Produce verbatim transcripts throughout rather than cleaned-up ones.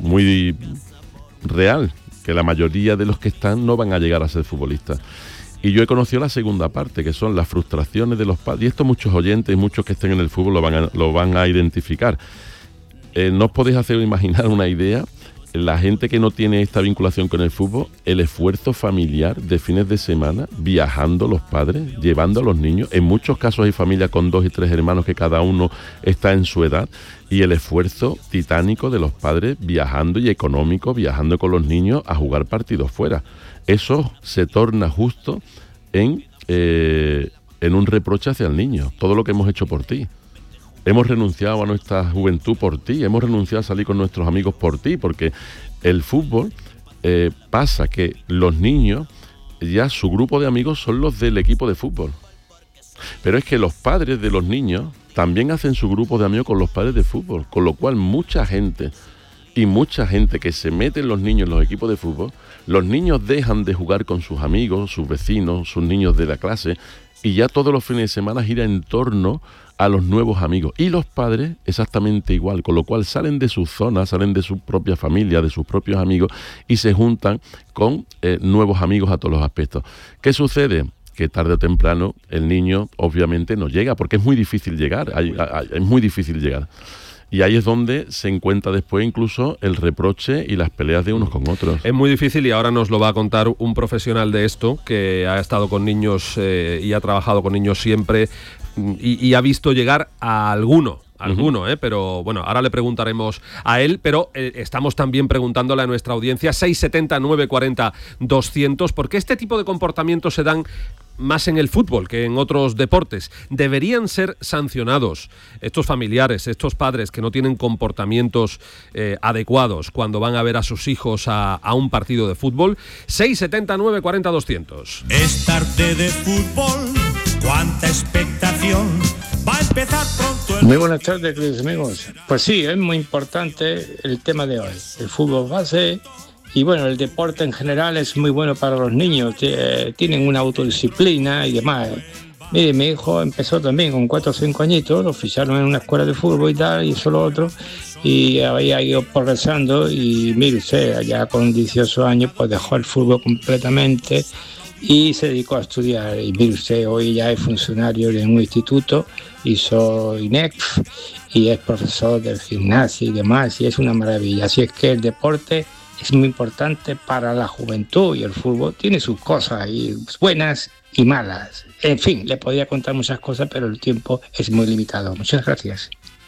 muy real, que la mayoría de los que están no van a llegar a ser futbolistas. Y yo he conocido la segunda parte, que son las frustraciones de los padres, y esto muchos oyentes y muchos que estén en el fútbol lo van a, lo van a identificar. Eh, no os podéis hacer imaginar una idea, la gente que no tiene esta vinculación con el fútbol, el esfuerzo familiar de fines de semana, viajando los padres, llevando a los niños. En muchos casos hay familias con dos y tres hermanos que cada uno está en su edad, y el esfuerzo titánico de los padres viajando y económico, viajando con los niños a jugar partidos fuera. Eso se torna justo en, eh, en un reproche hacia el niño. Todo lo que hemos hecho por ti. Hemos renunciado a nuestra juventud por ti, hemos renunciado a salir con nuestros amigos por ti, porque el fútbol eh, pasa que los niños, ya su grupo de amigos son los del equipo de fútbol. Pero es que los padres de los niños también hacen su grupo de amigos con los padres de fútbol, con lo cual mucha gente... Y mucha gente que se mete en los niños en los equipos de fútbol, los niños dejan de jugar con sus amigos, sus vecinos, sus niños de la clase, y ya todos los fines de semana gira en torno a los nuevos amigos. Y los padres exactamente igual, con lo cual salen de su zona, salen de su propia familia, de sus propios amigos, y se juntan con eh, nuevos amigos a todos los aspectos. ¿Qué sucede? Que tarde o temprano el niño obviamente no llega, porque es muy difícil llegar, hay, hay, es muy difícil llegar. Y ahí es donde se encuentra después incluso el reproche y las peleas de unos con otros. Es muy difícil, y ahora nos lo va a contar un profesional de esto, que ha estado con niños eh, y ha trabajado con niños siempre, y, y ha visto llegar a alguno. Alguno, ¿eh? Pero bueno, ahora le preguntaremos a él, pero eh, estamos también preguntándole a nuestra audiencia, seis setenta, nueve cuarenta, doscientos, ¿por qué este tipo de comportamientos se dan más en el fútbol que en otros deportes? ¿Deberían ser sancionados estos familiares, estos padres que no tienen comportamientos eh, adecuados cuando van a ver a sus hijos a, a un partido de fútbol? seis setenta, nueve cuarenta, doscientos. Es tarde de fútbol, cuánta expectación. Va a empezar pronto el... Muy buenas tardes, queridos amigos. Pues sí, es muy importante el tema de hoy. El fútbol base y bueno, el deporte en general es muy bueno para los niños. Tienen una autodisciplina y demás. Mire, mi hijo empezó también con cuatro o cinco añitos, lo ficharon en una escuela de fútbol y tal, y eso lo otro, y había ido progresando, y mire usted, ya con dieciocho años pues dejó el fútbol completamente y se dedicó a estudiar. Y mire usted, hoy ya es funcionario de un instituto, hizo I N E F y es profesor del gimnasio y demás, y es una maravilla. Así es que el deporte es muy importante para la juventud, y el fútbol tiene sus cosas y buenas y malas. En fin, le podría contar muchas cosas, pero el tiempo es muy limitado. Muchas gracias.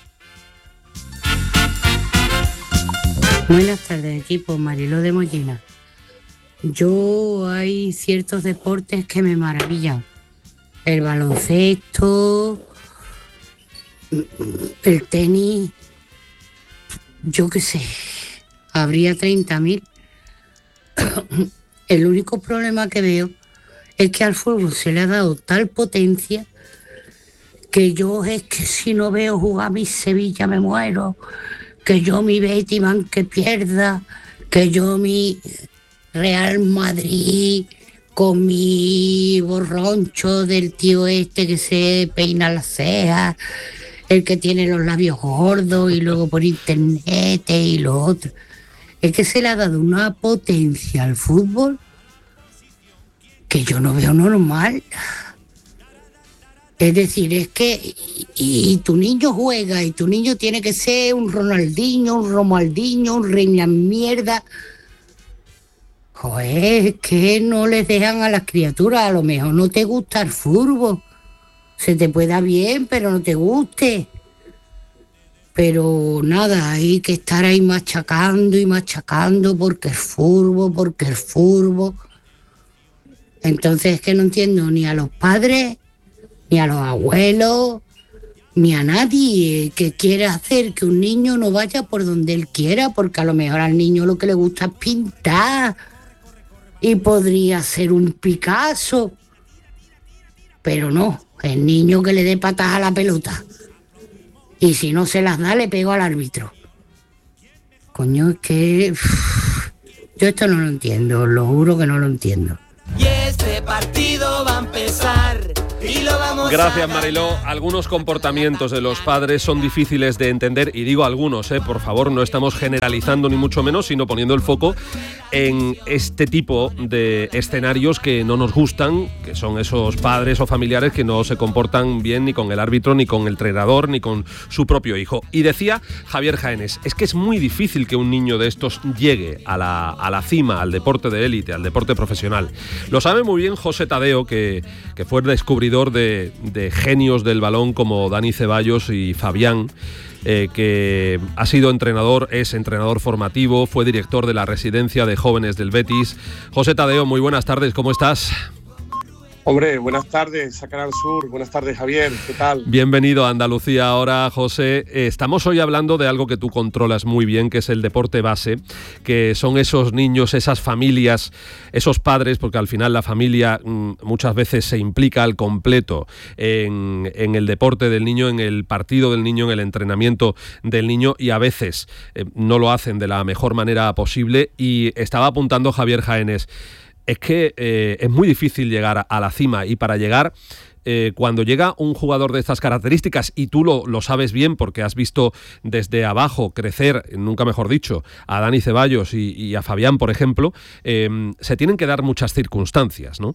Buenas tardes, equipo. Mariló de Mollina. Yo hay ciertos deportes que me maravillan. El baloncesto, el tenis, yo qué sé, habría treinta mil. El único problema que veo es que al fútbol se le ha dado tal potencia que yo es que si no veo jugar mi Sevilla me muero, que yo mi Betis man que pierda, que yo mi Real Madrid con mi borroncho del tío este que se peina las cejas, el que tiene los labios gordos y luego por internet y lo otro. Es que se le ha dado una potencia al fútbol que yo no veo normal. Es decir, es que y, y tu niño juega y tu niño tiene que ser un Ronaldinho, un Romaldinho, un reina mierda. Joder, es que no les dejan a las criaturas, a lo mejor no te gusta el fútbol. Se te puede dar bien, pero no te guste. Pero nada, hay que estar ahí machacando y machacando porque el fútbol, porque el fútbol. Entonces es que no entiendo ni a los padres, ni a los abuelos, ni a nadie que quiera hacer que un niño no vaya por donde él quiera, porque a lo mejor al niño lo que le gusta es pintar y podría ser un Picasso. Pero no, el niño que le dé patas a la pelota. Y si no se las da, le pego al árbitro. Coño, es que... Uff, yo esto no lo entiendo, lo juro que no lo entiendo. Y este partido va a empezar Gracias, Mariló. Algunos comportamientos de los padres son difíciles de entender, y digo algunos, eh, por favor, no estamos generalizando ni mucho menos, sino poniendo el foco en este tipo de escenarios que no nos gustan, que son esos padres o familiares que no se comportan bien ni con el árbitro, ni con el entrenador, ni con su propio hijo. Y decía Javier Jaénes, es que es muy difícil que un niño de estos llegue a la, a la cima, al deporte de élite, al deporte profesional. Lo sabe muy bien José Tadeo, que, que fue el descubridor de, de genios del balón como Dani Ceballos y Fabián, eh, que ha sido entrenador, es entrenador formativo, fue director de la residencia de jóvenes del Betis. José Tadeo, muy buenas tardes, ¿cómo estás? Hombre, buenas tardes a Canal Sur, buenas tardes Javier, ¿qué tal? Bienvenido a Andalucía ahora, José. Estamos hoy hablando de algo que tú controlas muy bien, que es el deporte base, que son esos niños, esas familias, esos padres, porque al final la familia mmm, muchas veces se implica al completo en, en el deporte del niño, en el partido del niño, en el entrenamiento del niño, y a veces eh, no lo hacen de la mejor manera posible. Y estaba apuntando Javier Jaénes, es que eh, es muy difícil llegar a, a la cima, y para llegar, eh, cuando llega un jugador de estas características, y tú lo, lo sabes bien porque has visto desde abajo crecer, nunca mejor dicho, a Dani Ceballos y, y a Fabián, por ejemplo, eh, se tienen que dar muchas circunstancias, ¿no?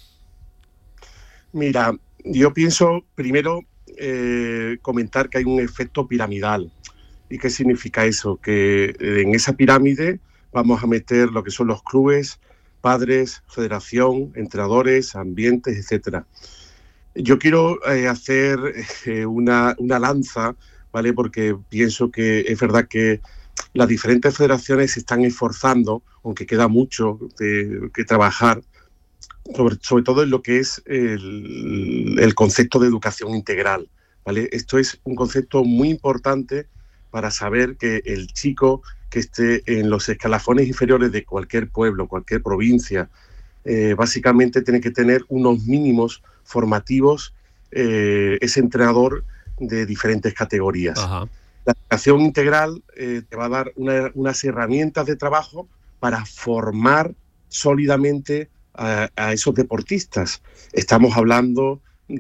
Mira, yo pienso primero eh, comentar que hay un efecto piramidal. ¿Y qué significa eso? Que en esa pirámide vamos a meter lo que son los clubes, padres, federación, entrenadores, ambientes, etcétera. Yo quiero eh, hacer eh, una, una lanza, ¿vale? Porque pienso que es verdad que las diferentes federaciones se están esforzando, aunque queda mucho de, que trabajar, sobre, sobre todo en lo que es el, el concepto de educación integral, ¿vale? Esto es un concepto muy importante para saber que el chico que esté en los escalafones inferiores de cualquier pueblo, cualquier provincia, eh, básicamente tiene que tener unos mínimos formativos, eh, ese entrenador de diferentes categorías. Ajá. La educación integral eh, te va a dar una, unas herramientas de trabajo para formar sólidamente a, a esos deportistas. Estamos hablando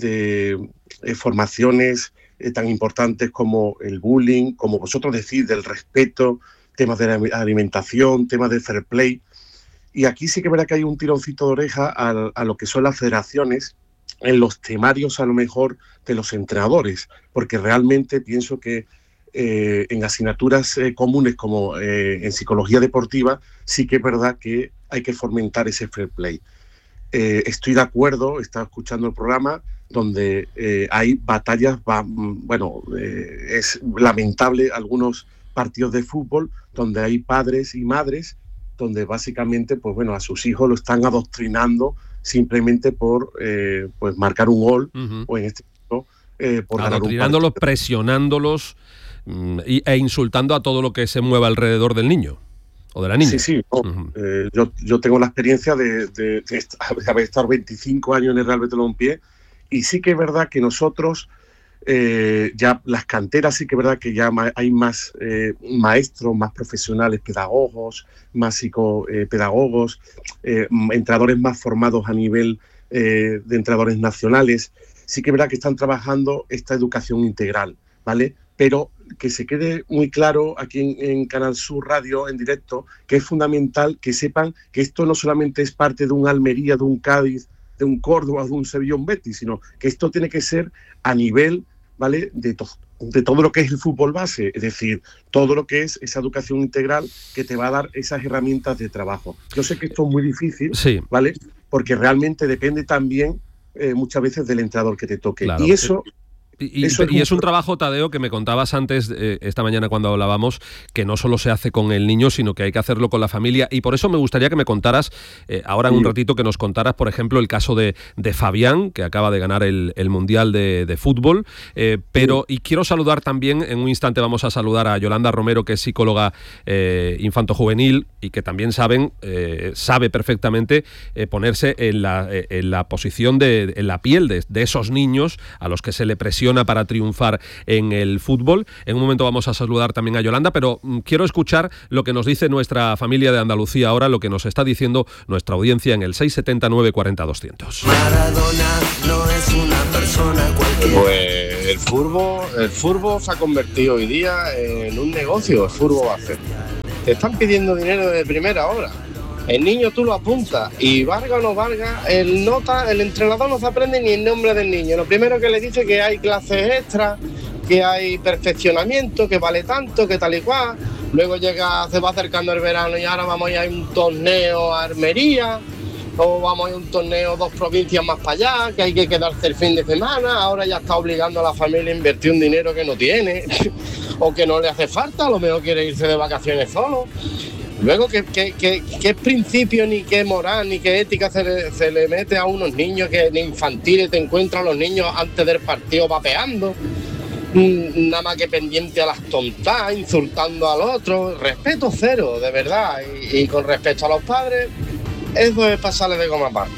de eh, formaciones eh, tan importantes como el bullying, como vosotros decís, del respeto, temas de alimentación, temas de fair play. Y aquí sí que verá que hay un tironcito de oreja a, a lo que son las federaciones en los temarios a lo mejor de los entrenadores, porque realmente pienso que eh, en asignaturas eh, comunes como eh, en psicología deportiva sí que es verdad que hay que fomentar ese fair play. Eh, estoy de acuerdo, estaba escuchando el programa donde eh, hay batallas, va, bueno, eh, es lamentable algunos partidos de fútbol donde hay padres y madres donde básicamente pues bueno a sus hijos lo están adoctrinando simplemente por eh, pues marcar un gol, uh-huh. o en este caso eh, por adoctrinándolos, presionándolos mm, y, e insultando a todo lo que se mueva alrededor del niño o de la niña. Sí, sí, no, uh-huh. eh, yo, yo tengo la experiencia de, de, de, estar, de haber estado veinticinco años en el Real Betis Balompié, y sí que es verdad que nosotros Eh, ya las canteras sí que es verdad que ya ma- hay más eh, maestros, más profesionales, pedagogos, más psicopedagogos, eh, entrenadores más formados a nivel eh, de entrenadores nacionales. Sí que es verdad que están trabajando esta educación integral, ¿vale? Pero que se quede muy claro aquí en, en Canal Sur Radio, en directo, que es fundamental que sepan que esto no solamente es parte de un Almería, de un Cádiz, de un Córdoba, de un Sevilla, un Betis, sino que esto tiene que ser a nivel, ¿vale?, de, to- de todo lo que es el fútbol base, es decir, todo lo que es esa educación integral que te va a dar esas herramientas de trabajo. Yo sé que esto es muy difícil, sí. ¿vale?, porque realmente depende también eh, muchas veces del entrenador que te toque. Claro. Y eso... Y, y, es, y es un trabajo, Tadeo, que me contabas antes, eh, esta mañana cuando hablábamos, que no solo se hace con el niño, sino que hay que hacerlo con la familia. Y por eso me gustaría que me contaras, eh, ahora en un ratito, que nos contaras, por ejemplo, el caso de, de Fabián, que acaba de ganar el, el Mundial de, de Fútbol. Eh, pero, y quiero saludar también, en un instante vamos a saludar a Yolanda Romero, que es psicóloga eh, infanto-juvenil y que también saben, eh, sabe perfectamente eh, ponerse en la, eh, en la posición, de, en la piel de, de esos niños a los que se le presiona ilusiona para triunfar en el fútbol. En un momento vamos a saludar también a Yolanda, pero mm, quiero escuchar lo que nos dice nuestra familia de Andalucía ahora, lo que nos está diciendo nuestra audiencia en el seis setenta nueve cuarenta doscientos. Maradona no es una persona cualquiera. Pues el fútbol, el fútbol se ha convertido hoy día en un negocio, el fútbol va a hacer. Te están pidiendo dinero de primera hora. El niño tú lo apuntas y valga o no valga, el nota, el entrenador no se aprende ni el nombre del niño. Lo primero que le dice que hay clases extras, que hay perfeccionamiento, que vale tanto, que tal y cual. Luego llega, se va acercando el verano y ahora vamos a ir a un torneo a Almería, o vamos a ir a un torneo dos provincias más para allá, que hay que quedarse el fin de semana. Ahora ya está obligando a la familia a invertir un dinero que no tiene o que no le hace falta, a lo mejor quiere irse de vacaciones solo. Luego, ¿qué, qué, qué, qué principio, ni qué moral, ni qué ética se le, se le mete a unos niños que en infantiles te encuentran los niños antes del partido vapeando? Nada más que pendiente a las tontas, insultando al otro. Respeto cero, de verdad. Y, y con respecto a los padres, eso es pasarle de goma aparte.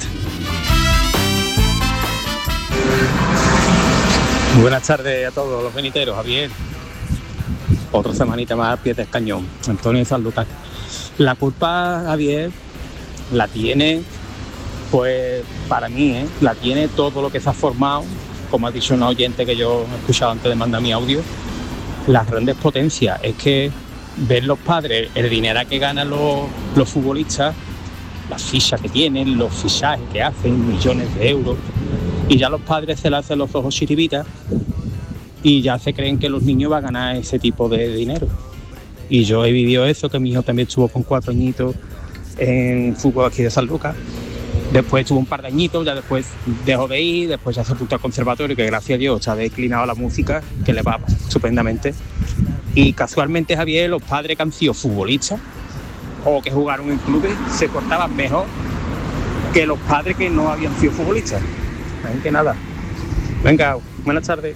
Buenas tardes a todos los veniteros, Javier. Otra semanita más al pie del cañón. Antonio de San Lucas. La culpa, Javier, la tiene, pues para mí, ¿eh? la tiene todo lo que se ha formado, como ha dicho un oyente que yo he escuchado antes de mandar mi audio, las grandes potencias. Es que ver los padres, el dinero que ganan los, los futbolistas, las fichas que tienen, los fichajes que hacen, millones de euros, y ya los padres se le hacen los ojos chiribitas y ya se creen que los niños van a ganar ese tipo de dinero. Y yo he vivido eso, que mi hijo también estuvo con cuatro añitos en fútbol aquí de San Lucas. Después estuvo un par de añitos, ya después dejó de ir, después ya se apuntó al conservatorio, que gracias a Dios se ha declinado la música, que le va estupendamente. Y casualmente, Javier, los padres que han sido futbolistas o que jugaron en clubes se cortaban mejor que los padres que no habían sido futbolistas. Así que nada. Venga, buenas tardes.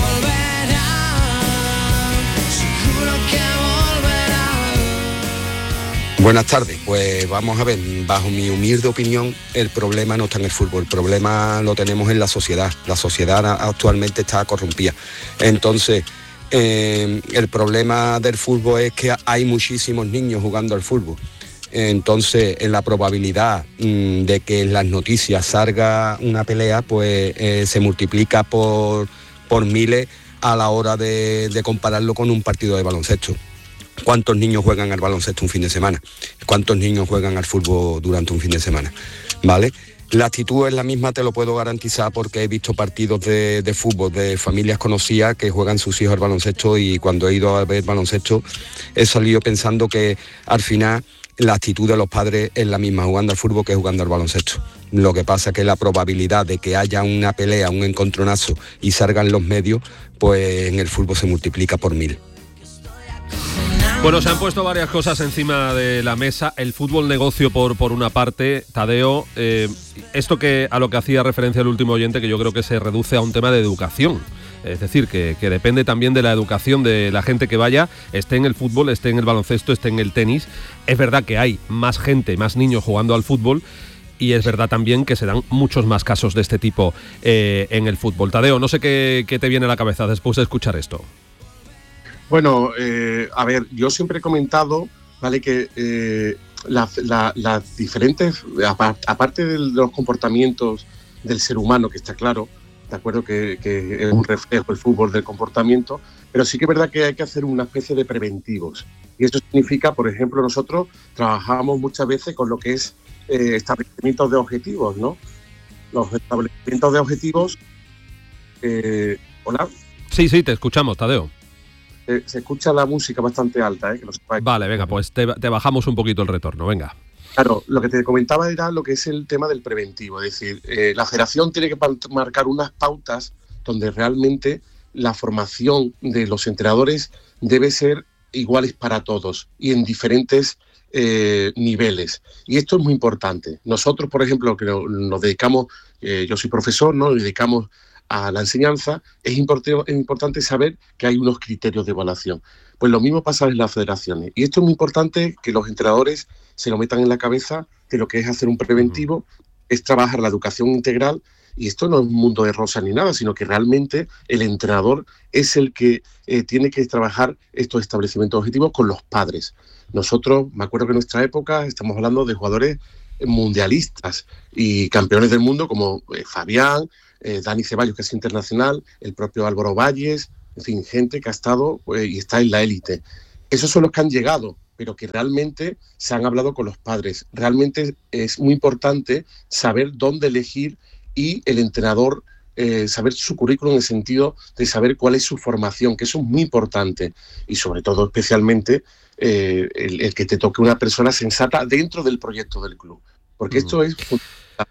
Buenas tardes, pues vamos a ver, bajo mi humilde opinión, el problema no está en el fútbol, el problema lo tenemos en la sociedad. La sociedad actualmente está corrompida. Entonces, eh, el problema del fútbol es que hay muchísimos niños jugando al fútbol. Entonces, en la probabilidad mmm, de que en las noticias salga una pelea, pues eh, se multiplica por, por miles a la hora de, de compararlo con un partido de baloncesto. ¿Cuántos niños juegan al baloncesto un fin de semana? ¿Cuántos niños juegan al fútbol durante un fin de semana? ¿Vale? La actitud es la misma, te lo puedo garantizar, porque he visto partidos de, de fútbol de familias conocidas que juegan sus hijos al baloncesto, y cuando he ido a ver baloncesto he salido pensando que al final la actitud de los padres es la misma jugando al fútbol que jugando al baloncesto. Lo que pasa es que la probabilidad de que haya una pelea, un encontronazo y salgan los medios, pues en el fútbol se multiplica por mil. Bueno, se han puesto varias cosas encima de la mesa. El fútbol negocio por, por una parte, Tadeo, eh, esto que a lo que hacía referencia el último oyente, que yo creo que se reduce a un tema de educación. Es decir, que, que depende también de la educación de la gente que vaya, esté en el fútbol, esté en el baloncesto, esté en el tenis. Es verdad que hay más gente, más niños jugando al fútbol, y es verdad también que se dan muchos más casos de este tipo eh, en el fútbol. Tadeo, no sé qué, qué te viene a la cabeza después de escuchar esto. Bueno, eh, a ver, yo siempre he comentado, ¿vale?, que eh, las la, la diferentes, aparte de los comportamientos del ser humano, que está claro, de acuerdo que, que es un reflejo el fútbol del comportamiento, pero sí que es verdad que hay que hacer una especie de preventivos. Y eso significa, por ejemplo, nosotros trabajamos muchas veces con lo que es eh, establecimientos de objetivos, ¿no? Los establecimientos de objetivos... Eh, ¿Hola? Sí, sí, te escuchamos, Tadeo. Eh, se escucha la música bastante alta, ¿eh? Que lo sepáis. Vale, venga, pues te, te bajamos un poquito el retorno, venga. Claro, lo que te comentaba era lo que es el tema del preventivo, es decir, eh, la federación tiene que marcar unas pautas donde realmente la formación de los entrenadores debe ser iguales para todos y en diferentes eh, niveles. Y esto es muy importante. Nosotros, por ejemplo, que nos dedicamos, eh, yo soy profesor, ¿no? Nos dedicamos a la enseñanza, es, import- es importante saber que hay unos criterios de evaluación. Pues lo mismo pasa en las federaciones. Y esto es muy importante que los entrenadores se lo metan en la cabeza, que lo que es hacer un preventivo es trabajar la educación integral Y esto no es un mundo de rosa ni nada, sino que realmente el entrenador es el que eh, tiene que trabajar estos establecimientos objetivos con los padres. Nosotros, me acuerdo que en nuestra época estamos hablando de jugadores mundialistas y campeones del mundo como eh, Fabián, eh, Dani Ceballos, que es internacional, el propio Álvaro Valles, en fin, gente que ha estado pues, y está en la élite. Esos son los que han llegado, pero que realmente se han hablado con los padres. Realmente es muy importante saber dónde elegir y el entrenador eh, saber su currículum en el sentido de saber cuál es su formación, que eso es muy importante. Y sobre todo, especialmente, eh, el, el que te toque una persona sensata dentro del proyecto del club. Porque uh-huh. esto es fundamental.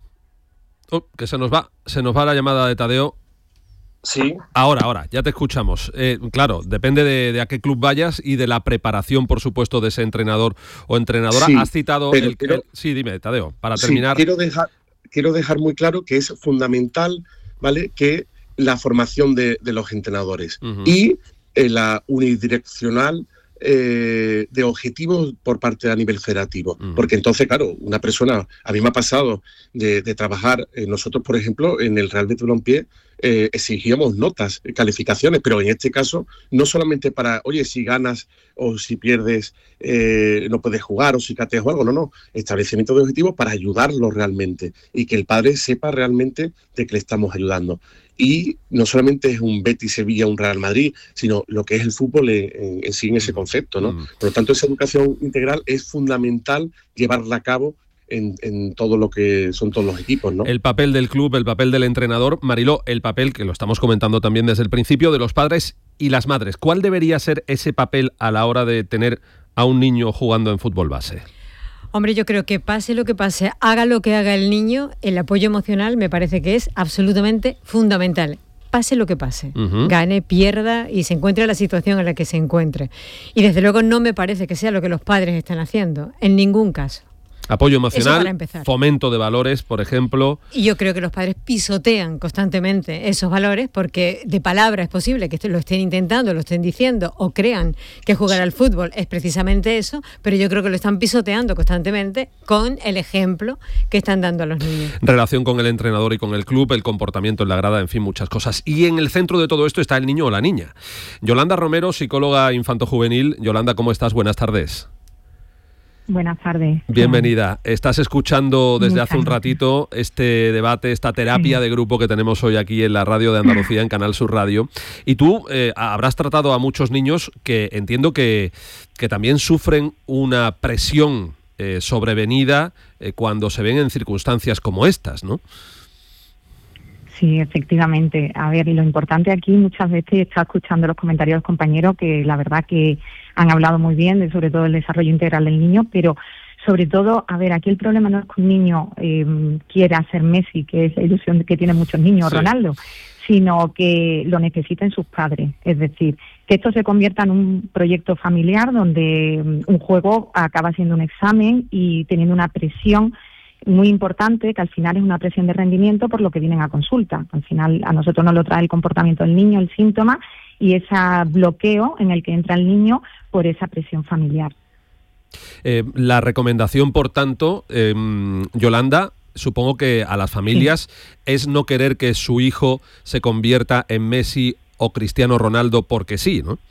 Oh, que se nos va, se nos va la llamada de Tadeo. Sí. Ahora, ahora, ya te escuchamos. Eh, claro, depende de, de a qué club vayas y de la preparación, por supuesto, de ese entrenador o entrenadora. Sí, Has citado el, quiero, el... Sí, dime, Tadeo, para sí, terminar. Quiero dejar, quiero dejar muy claro que es fundamental, ¿vale?, que la formación de, de los entrenadores uh-huh. y eh, la unidireccional eh, de objetivos por parte a nivel federativo. Uh-huh. Porque entonces, claro, una persona, a mí me ha pasado de, de trabajar, eh, nosotros, por ejemplo, en el Real Betis Balompié, Eh, exigíamos notas, calificaciones, pero en este caso no solamente para, oye, si ganas o si pierdes eh, no puedes jugar o si cateas o algo, no, no, establecimiento de objetivos para ayudarlo realmente y que el padre sepa realmente de que le estamos ayudando. Y no solamente es un Betis, Sevilla, un Real Madrid, sino lo que es el fútbol en, en, en sí, en ese concepto, ¿no? Mm. Por lo tanto, esa educación integral es fundamental llevarla a cabo En, en todo lo que son todos los equipos, ¿no? El papel del club, el papel del entrenador. Mariló, el papel, que lo estamos comentando también desde el principio, de los padres y las madres. ¿Cuál debería ser ese papel a la hora de tener a un niño jugando en fútbol base? Hombre, yo creo que pase lo que pase, haga lo que haga el niño, el apoyo emocional me parece que es absolutamente fundamental. Pase lo que pase, uh-huh. gane, pierda y se encuentre en la situación en la que se encuentre. Y desde luego no me parece que sea lo que los padres están haciendo, en ningún caso. Apoyo emocional, fomento de valores, por ejemplo. Y yo creo que los padres pisotean constantemente esos valores porque de palabra es posible que lo estén intentando, lo estén diciendo o crean que jugar al fútbol es precisamente eso, pero yo creo que lo están pisoteando constantemente con el ejemplo que están dando a los niños. Relación con el entrenador y con el club, el comportamiento en la grada, en fin, muchas cosas. Y en el centro de todo esto está el niño o la niña. Yolanda Romero, psicóloga infantojuvenil. Yolanda, ¿cómo estás? Buenas tardes. Buenas tardes. Bienvenida. Estás escuchando desde Muchas hace un ratito este debate, esta terapia sí. de grupo que tenemos hoy aquí en la radio de Andalucía, en Canal Sur Radio. Y tú eh, habrás tratado a muchos niños que entiendo que, que también sufren una presión eh, sobrevenida eh, cuando se ven en circunstancias como estas, ¿no? Sí, efectivamente. A ver, y lo importante aquí muchas veces está escuchando los comentarios de los compañeros que la verdad que han hablado muy bien de sobre todo el desarrollo integral del niño, pero sobre todo, a ver, aquí el problema no es que un niño eh, quiera ser Messi, que es la ilusión que tienen muchos niños, sí. Ronaldo, sino que lo necesiten sus padres. Es decir, que esto se convierta en un proyecto familiar donde un juego acaba siendo un examen y teniendo una presión muy importante, que al final es una presión de rendimiento por lo que vienen a consulta. Al final a nosotros nos lo trae el comportamiento del niño, el síntoma, y ese bloqueo en el que entra el niño por esa presión familiar. Eh, la recomendación, por tanto, eh, Yolanda, supongo que a las familias sí. es no querer que su hijo se convierta en Messi o Cristiano Ronaldo porque sí, ¿no?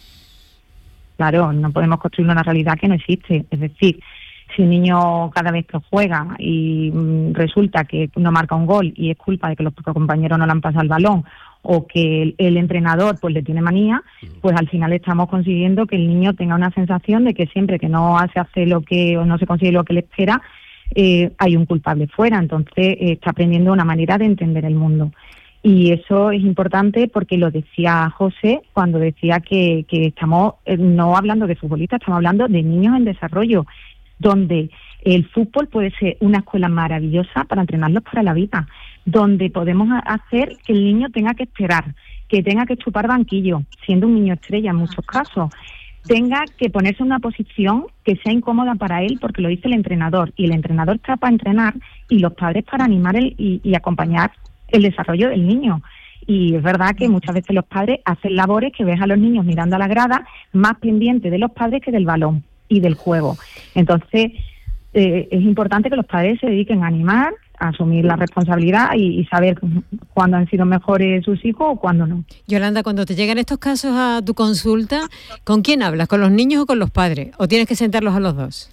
Claro, no podemos construir una realidad que no existe. Es decir, si un niño cada vez que juega y mm, resulta que no marca un gol y es culpa de que los compañeros no le han pasado el balón o que el, el entrenador pues le tiene manía, pues al final estamos consiguiendo que el niño tenga una sensación de que siempre que no se hace lo que o no se consigue lo que le espera, eh, hay un culpable fuera. Entonces eh, está aprendiendo una manera de entender el mundo. Y eso es importante porque lo decía José cuando decía que, que estamos eh, no hablando de futbolistas, estamos hablando de niños en desarrollo, donde el fútbol puede ser una escuela maravillosa para entrenarlos para la vida, donde podemos hacer que el niño tenga que esperar, que tenga que chupar banquillo, siendo un niño estrella en muchos casos, tenga que ponerse en una posición que sea incómoda para él porque lo dice el entrenador, y el entrenador está para entrenar y los padres para animar el, y, y acompañar el desarrollo del niño. Y es verdad que muchas veces los padres hacen labores que ves a los niños mirando a la grada más pendientes de los padres que del balón y del juego. Entonces, eh, es importante que los padres se dediquen a animar, asumir la responsabilidad y, y saber cuándo han sido mejores sus hijos o cuándo no. Yolanda, cuando te llegan estos casos a tu consulta, ¿con quién hablas? ¿Con los niños o con los padres? ¿O tienes que sentarlos a los dos?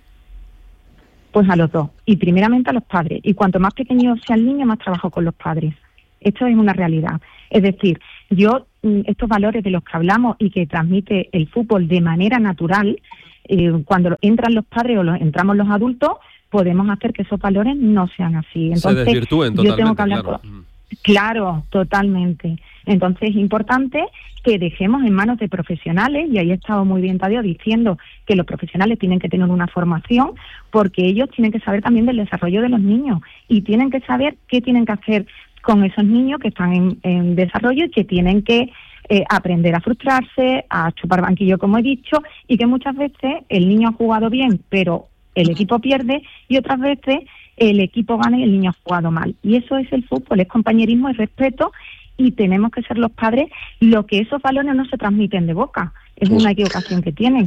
Pues a los dos, y primeramente a los padres. Y cuanto más pequeño sea el niño, más trabajo con los padres. Esto es una realidad. Es decir, yo, estos valores de los que hablamos y que transmite el fútbol de manera natural, eh, cuando entran los padres o los, entramos los adultos, podemos hacer que esos valores no sean así. Entonces, se desvirtúen totalmente, yo tengo que hablar claro. Con, claro, totalmente. Entonces es importante que dejemos en manos de profesionales, y ahí ha estado muy bien Tadeo diciendo que los profesionales tienen que tener una formación, porque ellos tienen que saber también del desarrollo de los niños y tienen que saber qué tienen que hacer con esos niños que están en, en desarrollo y que tienen que eh, aprender a frustrarse, a chupar banquillo, como he dicho, y que muchas veces el niño ha jugado bien, pero el equipo pierde, y otras veces el equipo gana y el niño ha jugado mal. Y eso es el fútbol, es compañerismo y respeto, y tenemos que ser los padres lo que esos valores no se transmiten de boca. Es una equivocación que tienen.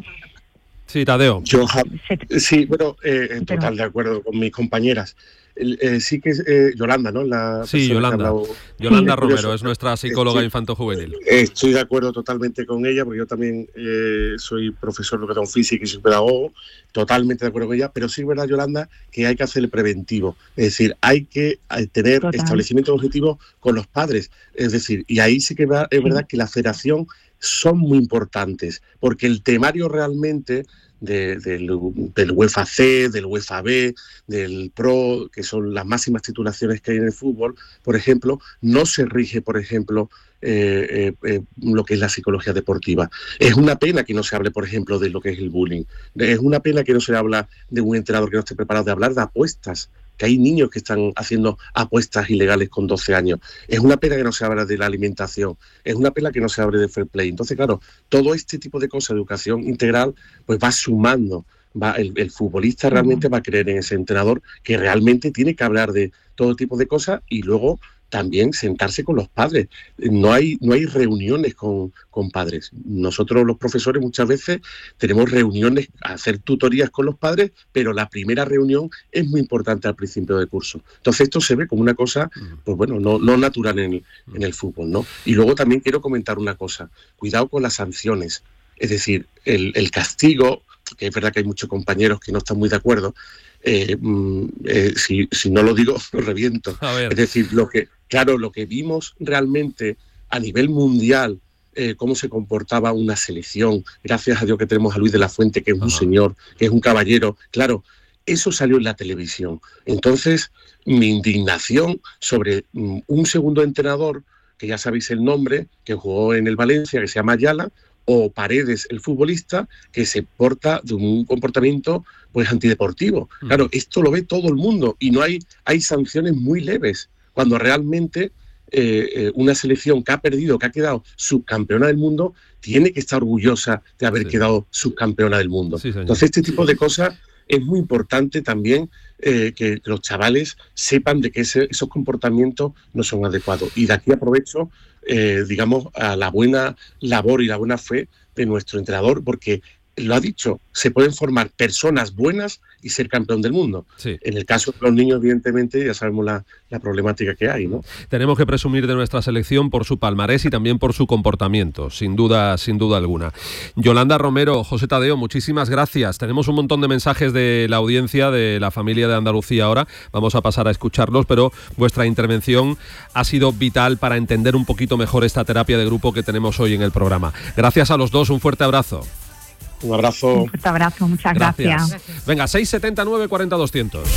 Sí, Tadeo. Yo, sí, bueno, eh, en total de acuerdo con mis compañeras. Eh, sí que es eh, Yolanda, ¿no? La sí, Yolanda. Yolanda sí, Romero es nuestra psicóloga sí, infanto-juvenil. Estoy de acuerdo totalmente con ella, porque yo también eh, soy profesor de educación física y soy pedagogo, totalmente de acuerdo con ella, pero sí es verdad, Yolanda, que hay que hacer el preventivo. Es decir, hay que tener Total. establecimiento de objetivos con los padres. Es decir, y ahí sí que va, es verdad que la federación son muy importantes, porque el temario realmente de, del, del UEFA C, del UEFA B, del Pro, que son las máximas titulaciones que hay en el fútbol, por ejemplo, no se rige, por ejemplo, eh, eh, eh, lo que es la psicología deportiva. Es una pena que no se hable, por ejemplo, de lo que es el bullying. Es una pena que no se habla de un entrenador que no esté preparado, de hablar de apuestas, que hay niños que están haciendo apuestas ilegales con doce años. Es una pena que no se hable de la alimentación, es una pena que no se hable de fair play. Entonces, claro, todo este tipo de cosas, educación integral, pues va sumando. Va, el, el futbolista realmente va a creer en ese entrenador que realmente tiene que hablar de todo tipo de cosas, y luego también sentarse con los padres. No hay, no hay reuniones con, con padres. Nosotros los profesores muchas veces tenemos reuniones, hacer tutorías con los padres, pero la primera reunión es muy importante al principio del curso. Entonces esto se ve como una cosa, pues bueno, no, no natural en el, en el fútbol, ¿no? Y luego también quiero comentar una cosa. Cuidado con las sanciones. Es decir, el, el castigo, que es verdad que hay muchos compañeros que no están muy de acuerdo, eh, eh, si, si no lo digo, lo reviento. Es decir, lo que, claro, lo que vimos realmente a nivel mundial, eh, cómo se comportaba una selección, gracias a Dios que tenemos a Luis de la Fuente, que es Ajá. un señor, que es un caballero, claro, eso salió en la televisión. Entonces, mi indignación sobre um, un segundo entrenador, que ya sabéis el nombre, que jugó en el Valencia, que se llama Ayala, o Paredes, el futbolista, que se porta de un comportamiento pues antideportivo. Claro, esto lo ve todo el mundo, y no hay, hay sanciones muy leves, cuando realmente eh, eh, una selección que ha perdido, que ha quedado subcampeona del mundo, tiene que estar orgullosa de haber sí. quedado subcampeona del mundo. Sí, Entonces este tipo de cosas es muy importante también, eh, que, que los chavales sepan de que ese, esos comportamientos no son adecuados. Y de aquí aprovecho, eh, digamos, a la buena labor y la buena fe de nuestro entrenador, porque lo ha dicho, se pueden formar personas buenas y ser campeón del mundo. Sí. En el caso de los niños, evidentemente, ya sabemos la, la problemática que hay, ¿no? Tenemos que presumir de nuestra selección por su palmarés y también por su comportamiento, sin duda, sin duda alguna. Yolanda Romero, José Tadeo, muchísimas gracias. Tenemos un montón de mensajes de la audiencia, de la familia de Andalucía ahora. Vamos a pasar a escucharlos, pero vuestra intervención ha sido vital para entender un poquito mejor esta terapia de grupo que tenemos hoy en el programa. Gracias a los dos, un fuerte abrazo. Un abrazo. Un fuerte abrazo, muchas gracias. gracias. Venga, seis setenta nueve cuarenta doscientos.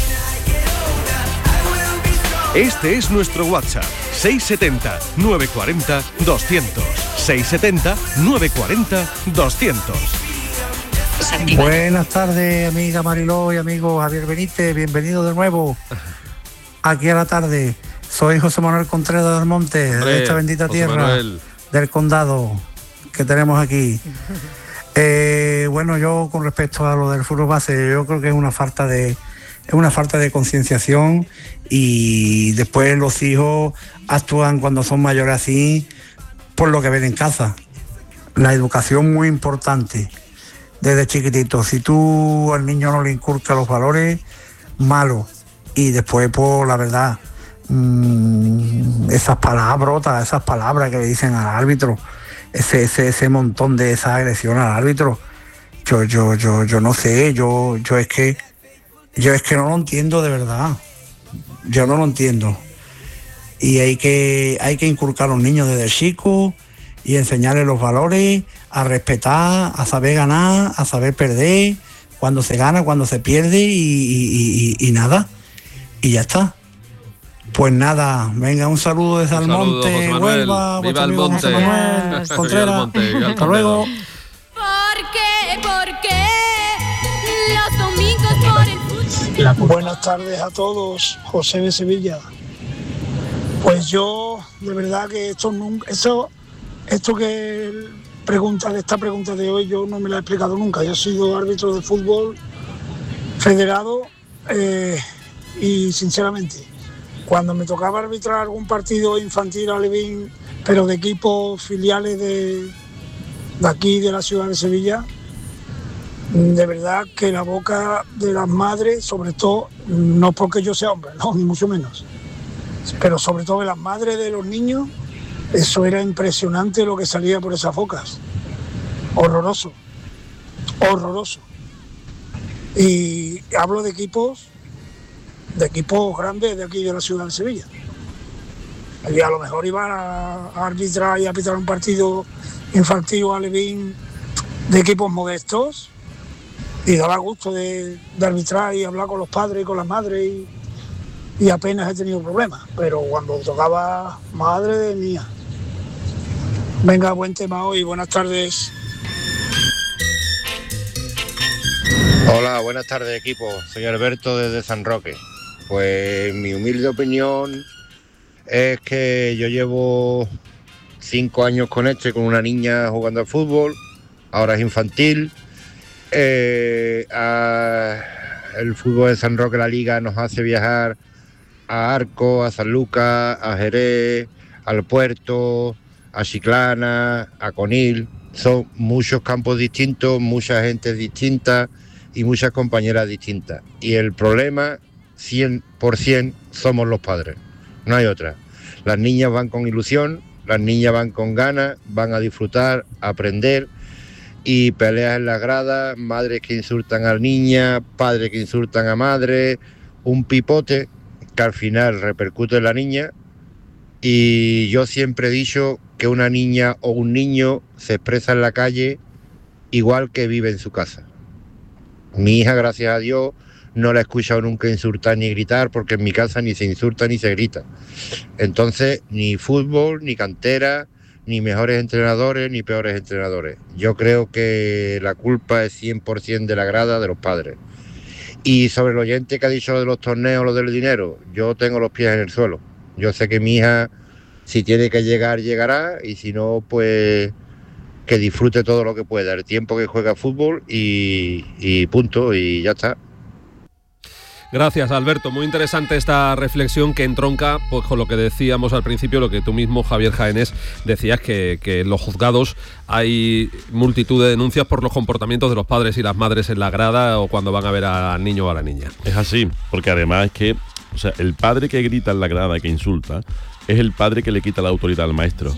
Este es nuestro WhatsApp, seis setenta nueve cuarenta doscientos. seis setenta nueve cuarenta doscientos. Buenas tardes, amiga Mariló y amigo Javier Benítez, bienvenido de nuevo aquí a la tarde. Soy José Manuel Contreras del Monte, Hombre, de esta bendita José tierra Manuel. Del condado que tenemos aquí. Eh, bueno, yo con respecto a lo del fútbol base, yo creo que es una falta de es una falta de concienciación, y después los hijos actúan cuando son mayores así por lo que ven en casa. La educación muy importante desde chiquitito. Si tú al niño no le inculcas los valores, malo. y después, pues la verdad, mmm, esas palabrotas, esas palabras que le dicen al árbitro, ese, ese, ese montón de esa agresión al árbitro, yo, yo, yo, yo no sé, yo, yo es que, yo es que no lo entiendo de verdad, yo no lo entiendo. Y hay que, hay que inculcar a los niños desde chicos y enseñarles los valores, a respetar, a saber ganar, a saber perder, cuando se gana, cuando se pierde y, y, y, y nada, y ya está. Pues nada, venga, un saludo desde Almonte, Huelva, viva el monte, Contreras, hasta luego. ¿Por qué? Porque los domingos por el fútbol. Buenas tardes a todos, José de Sevilla. Pues yo, de verdad que esto nunca, esto, esto que pregunta, esta pregunta de hoy yo no me la he explicado nunca. Yo he sido árbitro de fútbol federado eh, y sinceramente, cuando me tocaba arbitrar algún partido infantil alevín, pero de equipos filiales de, de aquí, de la ciudad de Sevilla, de verdad que la boca de las madres, sobre todo, no porque yo sea hombre, no, ni mucho menos, pero sobre todo de las madres de los niños, eso era impresionante lo que salía por esas bocas. Horroroso, horroroso. Y hablo de equipos, de equipos grandes de aquí de la ciudad de Sevilla. Y a lo mejor iban a arbitrar y a pitar un partido infantil o alevín de equipos modestos y daba gusto de, de arbitrar y hablar con los padres y con las madres y, y apenas he tenido problemas, pero cuando tocaba, madre de mía. Venga, buen tema hoy, buenas tardes. Hola, buenas tardes equipo, soy Alberto desde San Roque. Pues mi humilde opinión es que yo llevo cinco años con este, con una niña jugando al fútbol, ahora es infantil. Eh, a, el fútbol de San Roque, la liga, nos hace viajar a Arco, a San Lucas, a Jerez, al Puerto, a Chiclana, a Conil. Son muchos campos distintos, mucha gente distinta y muchas compañeras distintas. Y el problema, cien por ciento, somos los padres. No hay otra. Las niñas van con ilusión, las niñas van con ganas, van a disfrutar, a aprender, y peleas en las gradas, madres que insultan a niña, padres que insultan a madre, un pipote que al final repercute en la niña. Y yo siempre he dicho que una niña o un niño se expresa en la calle igual que vive en su casa. Mi hija, gracias a Dios, no la he escuchado nunca insultar ni gritar, porque en mi casa ni se insulta ni se grita. Entonces, ni fútbol, ni cantera, ni mejores entrenadores, ni peores entrenadores. Yo creo que la culpa es cien por ciento de la grada, de los padres. Y sobre el oyente que ha dicho de los torneos, lo del dinero, yo tengo los pies en el suelo. Yo sé que mi hija, si tiene que llegar, llegará, y si no, pues que disfrute todo lo que pueda, el tiempo que juega fútbol y, y punto, y ya está. Gracias, Alberto. Muy interesante esta reflexión que entronca pues, con lo que decíamos al principio, lo que tú mismo, Javier Jaenés, decías, que, que en los juzgados hay multitud de denuncias por los comportamientos de los padres y las madres en la grada o cuando van a ver al niño o a la niña. Es así, porque además es que, o sea, el padre que grita en la grada, que insulta, es el padre que le quita la autoridad al maestro.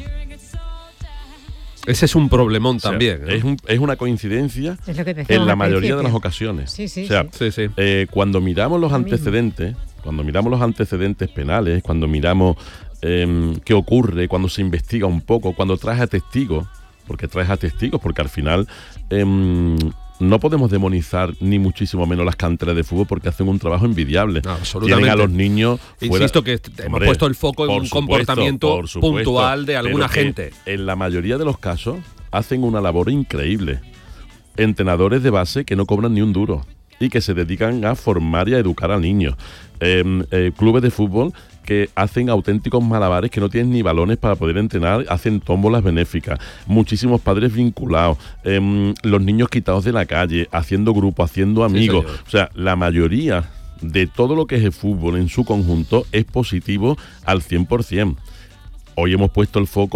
Ese es un problemón, o sea, también, ¿no? Es, un, es una coincidencia es lo que te en la mayoría de las ocasiones. Sí, sí, o sea, sí. Sí, sí. Eh, cuando miramos los antecedentes, cuando miramos los antecedentes penales, cuando miramos eh, qué ocurre, cuando se investiga un poco, cuando traes a testigos, porque traes a testigos, porque al final eh, no podemos demonizar ni muchísimo menos las canteras de fútbol porque hacen un trabajo envidiable. No, absolutamente. Tienen a los niños fuera. Insisto que hemos Hombre, puesto el foco en un supuesto, comportamiento supuesto, puntual de alguna gente. En la mayoría de los casos hacen una labor increíble. Entrenadores de base que no cobran ni un duro y que se dedican a formar y a educar al niño. Eh, eh, clubes de fútbol que hacen auténticos malabares, que no tienen ni balones para poder entrenar, hacen tómbolas benéficas, muchísimos padres vinculados, eh, los niños quitados de la calle, haciendo grupo, haciendo amigos. Sí, o sea, la mayoría de todo lo que es el fútbol en su conjunto es positivo al cien por ciento. Hoy hemos puesto el foco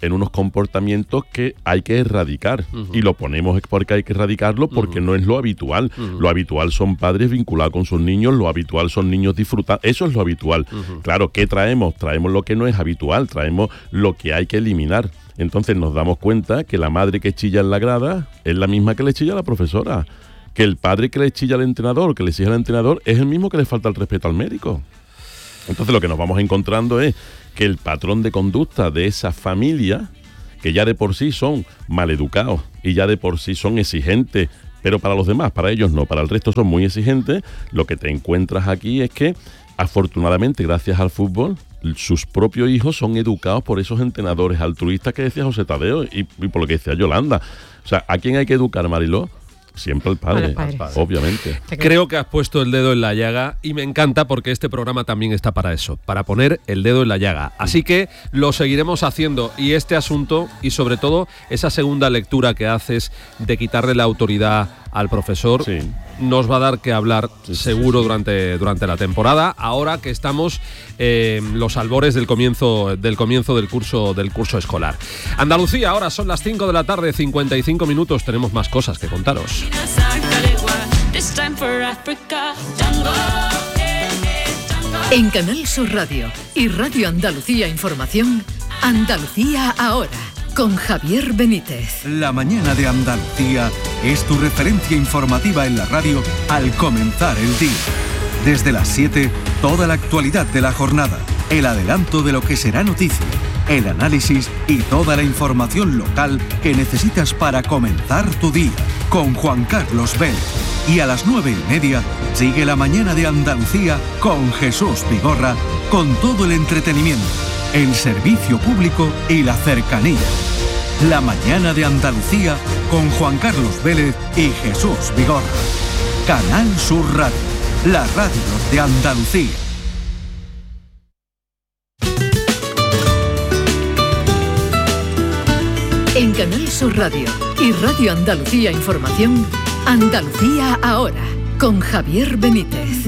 en unos comportamientos que hay que erradicar. Uh-huh. Y lo ponemos porque hay que erradicarlo, porque uh-huh. no es lo habitual. Uh-huh. Lo habitual son padres vinculados con sus niños, lo habitual son niños disfrutando. Eso es lo habitual. Uh-huh. Claro, ¿qué traemos? Traemos lo que no es habitual, traemos lo que hay que eliminar. Entonces nos damos cuenta que la madre que chilla en la grada es la misma que le chilla a la profesora. Que el padre que le chilla al entrenador, que le exige al entrenador, es el mismo que le falta el respeto al médico. Entonces lo que nos vamos encontrando es que el patrón de conducta de esa familia, que ya de por sí son maleducados y ya de por sí son exigentes, pero para los demás, para ellos no, para el resto son muy exigentes, lo que te encuentras aquí es que, afortunadamente, gracias al fútbol, sus propios hijos son educados por esos entrenadores altruistas que decía José Tadeo y, y por lo que decía Yolanda. O sea, ¿a quién hay que educar, Mariló? Siempre al padre, al padre, obviamente. Creo que has puesto el dedo en la llaga y me encanta porque este programa también está para eso, para poner el dedo en la llaga. Así que lo seguiremos haciendo y este asunto y sobre todo esa segunda lectura que haces de quitarle la autoridad al profesor sí. nos va a dar que hablar sí, seguro sí, sí. Durante, durante la temporada, ahora que estamos en eh, los albores del comienzo, del comienzo del curso, del curso escolar. Andalucía, ahora son las cinco de la tarde, cincuenta y cinco minutos, tenemos más cosas que contaros. En Canal Sur Radio y Radio Andalucía Información, Andalucía ahora, con Javier Benítez. La mañana de Andalucía es tu referencia informativa en la radio al comenzar el día. Desde las siete, toda la actualidad de la jornada, el adelanto de lo que será noticia, el análisis y toda la información local que necesitas para comenzar tu día. Con Juan Carlos Vélez. Y a las nueve y media, sigue la mañana de Andalucía con Jesús Vigorra, con todo el entretenimiento, el servicio público y la cercanía. La mañana de Andalucía con Juan Carlos Vélez y Jesús Vigorra. Canal Sur Radio, la radio de Andalucía. En Canal Sur Radio y Radio Andalucía Información, Andalucía ahora, con Javier Benítez.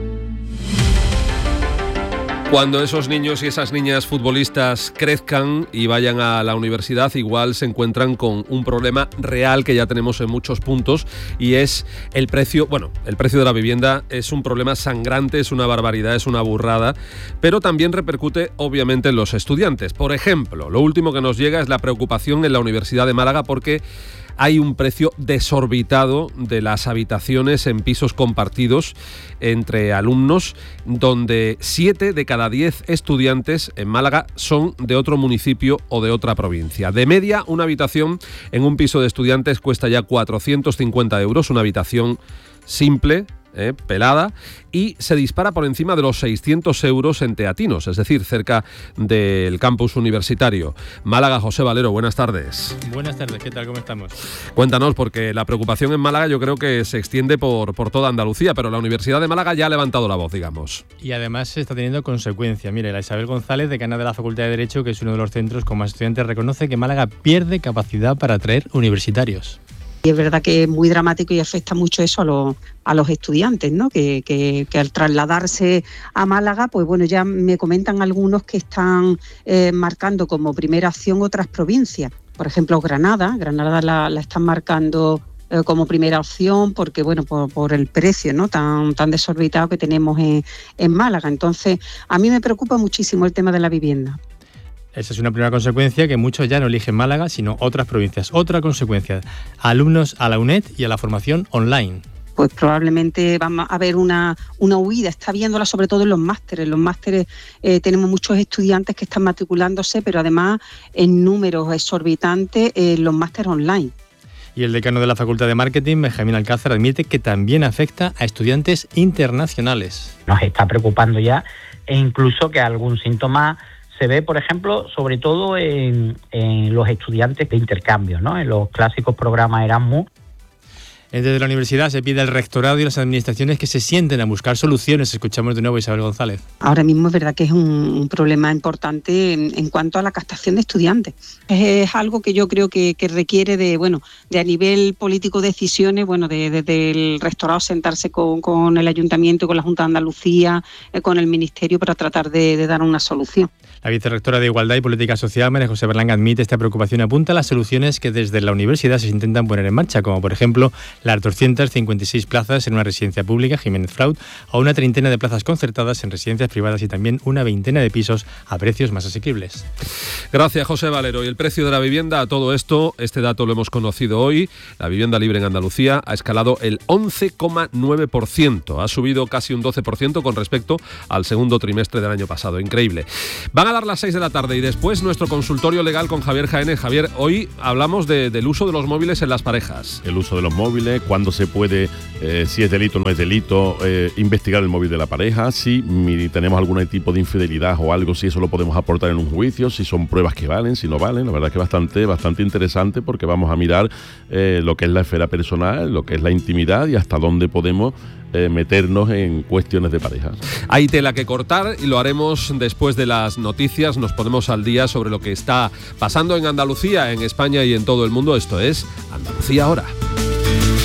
Cuando esos niños y esas niñas futbolistas crezcan y vayan a la universidad, igual se encuentran con un problema real que ya tenemos en muchos puntos y es el precio. Bueno, el precio de la vivienda es un problema sangrante, es una barbaridad, es una burrada, pero también repercute obviamente en los estudiantes. Por ejemplo, lo último que nos llega es la preocupación en la Universidad de Málaga porque hay un precio desorbitado de las habitaciones en pisos compartidos entre alumnos, donde siete de cada diez estudiantes en Málaga son de otro municipio o de otra provincia. De media, una habitación en un piso de estudiantes cuesta ya cuatrocientos cincuenta euros, una habitación simple, Eh, pelada, y se dispara por encima de los seiscientos euros en Teatinos, es decir, cerca del campus universitario. Málaga, José Valero, buenas tardes. Buenas tardes, ¿qué tal? ¿Cómo estamos? Cuéntanos, porque la preocupación en Málaga yo creo que se extiende por, por toda Andalucía, pero la Universidad de Málaga ya ha levantado la voz, digamos. Y además se está teniendo consecuencias. Mire, la Isabel González, decana de la Facultad de Derecho, que es uno de los centros con más estudiantes, reconoce que Málaga pierde capacidad para atraer universitarios. Y es verdad que es muy dramático y afecta mucho eso a los, a los estudiantes, ¿no? Que, que, que al trasladarse a Málaga, pues bueno, ya me comentan algunos que están eh, marcando como primera opción otras provincias. Por ejemplo, Granada, Granada la, la están marcando eh, como primera opción porque, bueno, por, por el precio, ¿no? tan, tan desorbitado que tenemos en, en Málaga. Entonces, a mí me preocupa muchísimo el tema de la vivienda. Esa es una primera consecuencia, que muchos ya no eligen Málaga, sino otras provincias. Otra consecuencia, alumnos a la UNED y a la formación online. Pues probablemente va a haber una, una huida, está viéndola sobre todo en los másteres. En los másteres eh, tenemos muchos estudiantes que están matriculándose, pero además en números exorbitantes en eh, los másteres online. Y el decano de la Facultad de Marketing, Benjamín Alcázar, admite que también afecta a estudiantes internacionales. Nos está preocupando ya, e incluso que algún síntoma se ve, por ejemplo, sobre todo en, en los estudiantes de intercambio, ¿no? En los clásicos programas Erasmus. Desde la universidad se pide al rectorado y a las administraciones que se sienten a buscar soluciones. Escuchamos de nuevo a Isabel González. Ahora mismo es verdad que es un, un problema importante en, en cuanto a la captación de estudiantes. Es, es algo que yo creo que, que requiere de, bueno, de a nivel político decisiones, bueno, de, de, del rectorado sentarse con, con el ayuntamiento, con la Junta de Andalucía, eh, con el ministerio para tratar de, de dar una solución. La vicerrectora de Igualdad y Política Social, María José Berlanga, admite esta preocupación y apunta a las soluciones que desde la universidad se intentan poner en marcha, como por ejemplo las doscientas cincuenta y seis plazas en una residencia pública, Jiménez Fraud, o una treintena de plazas concertadas en residencias privadas y también una veintena de pisos a precios más asequibles. Gracias, José Valero. Y el precio de la vivienda, a todo esto, este dato lo hemos conocido hoy, la vivienda libre en Andalucía ha escalado el once coma nueve por ciento, ha subido casi un doce por ciento con respecto al segundo trimestre del año pasado. Increíble. Van a dar las seis de la tarde y después nuestro consultorio legal con Javier Jaénes. Javier, hoy hablamos de, del uso de los móviles en las parejas. El uso de los móviles, cuándo se puede, eh, si es delito o no es delito, eh, investigar el móvil de la pareja, si mi, tenemos algún tipo de infidelidad o algo, si eso lo podemos aportar en un juicio, si son pruebas que valen, si no valen. La verdad es que es bastante, bastante interesante porque vamos a mirar eh, lo que es la esfera personal, lo que es la intimidad y hasta dónde podemos Eh, meternos en cuestiones de pareja. Hay tela que cortar y lo haremos después de las noticias. Nos ponemos al día sobre lo que está pasando en Andalucía, en España y en todo el mundo. Esto es Andalucía Ahora.